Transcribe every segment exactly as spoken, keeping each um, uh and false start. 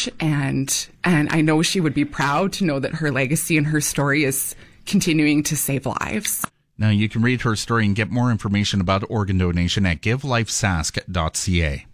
much. And, and I know she would be proud to know that her legacy and her story is continuing to save lives. Now, you can read her story and get more information about organ donation at give life sask dot c a.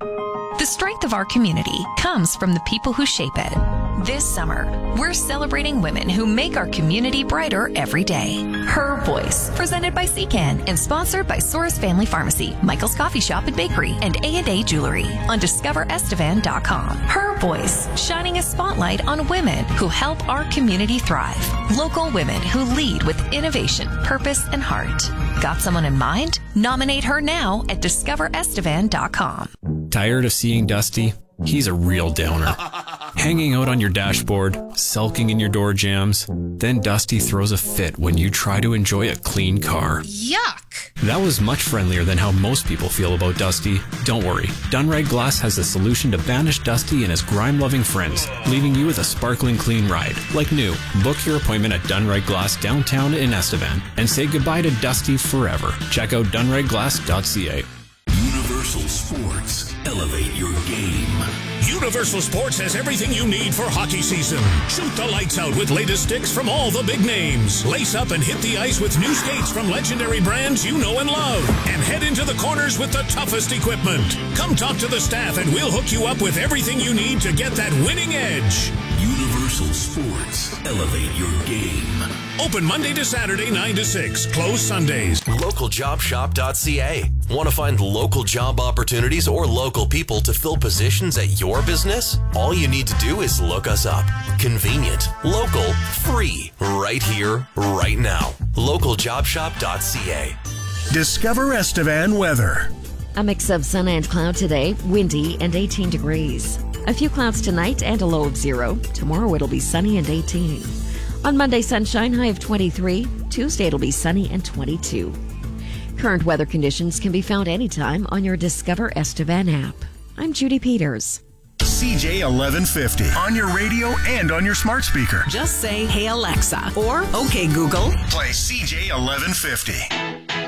The strength of our community comes from the people who shape it. This summer, we're celebrating women who make our community brighter every day. Her Voice, presented by C CAN and sponsored by Soros Family Pharmacy, Michael's Coffee Shop and Bakery, and A and A Jewelry on discover estevan dot com. Her Voice, shining a spotlight on women who help our community thrive. Local women who lead with innovation, purpose, and heart. Got someone in mind? Nominate her now at discover estevan dot com. Tired of seeing Dusty? He's a real downer. Hanging out on your dashboard, sulking in your door jams. Then Dusty throws a fit when you try to enjoy a clean car. Yuck! That was much friendlier than how most people feel about Dusty. Don't worry, Dunride Glass has the solution to banish Dusty and his grime-loving friends, leaving you with a sparkling clean ride, like new. Book your appointment at Dunride Glass downtown in Estevan and say goodbye to Dusty forever. Check out dunride glass dot c a. Universal Sports. Elevate your game. Universal Sports has everything you need for hockey season. Shoot the lights out with latest sticks from all the big names. Lace up and hit the ice with new skates from legendary brands you know and love. And head into the corners with the toughest equipment. Come talk to the staff and we'll hook you up with everything you need to get that winning edge. Universal Sports. Elevate your game. Open Monday to Saturday, nine to six. Closed Sundays. local job shop dot c a. Want to find local job opportunities or local people to fill positions at your business? All you need to do is look us up. Convenient, local, free, right here, right now. local job shop dot c a. Discover Estevan weather. A mix of sun and cloud today, windy and eighteen degrees. A few clouds tonight and a low of zero. Tomorrow it'll be sunny and eighteen. On Monday, sunshine, high of twenty-three. Tuesday it'll be sunny and twenty-two. Current weather conditions can be found anytime on your Discover Estevan app. I'm Judy Peters. C J eleven fifty on your radio and on your smart speaker. Just say, "Hey Alexa," or "Okay Google." Play C J eleven fifty.